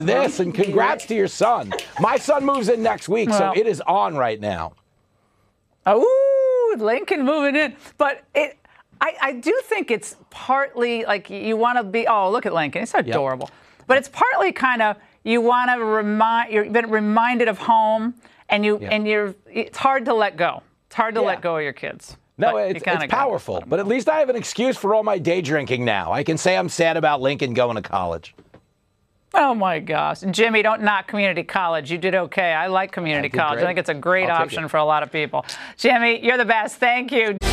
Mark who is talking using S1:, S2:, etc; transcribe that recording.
S1: this, and congrats to your son. My son moves in next week, so it is on right now.
S2: Oh, Lincoln moving in. But I do think it's partly like you want to be, oh, look at Lincoln. It's adorable. Yep. But it's partly kind of you want to you've been reminded of home, and it's hard to let go. It's hard to let go of your kids.
S1: No, it's powerful. But at least I have an excuse for all my day drinking now. I can say I'm sad about Lincoln going to college.
S2: Oh, my gosh. Jimmy, don't knock community college. You did okay. I like community college. I think it's a great option for a lot of people. Jimmy, you're the best. Thank you.